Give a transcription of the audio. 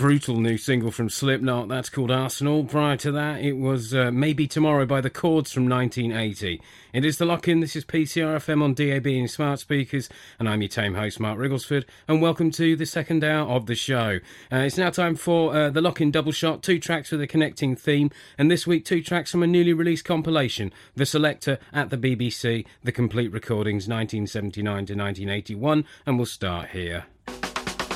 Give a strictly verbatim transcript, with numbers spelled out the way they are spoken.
brutal new single from Slipknot, that's called Arsenal. Prior to that, it was uh, Maybe Tomorrow by The Chords from nineteen eighty. It is The Lock-In, this is P C R F M on D A B and smart speakers, and I'm your tame host, Mark Rigglesford, and welcome to the second hour of the show. Uh, it's now time for uh, The Lock-In Double Shot, two tracks with a connecting theme, and this week two tracks from a newly released compilation, The Selector at the B B C, The Complete Recordings nineteen seventy-nine to nineteen eighty-one, and we'll start here.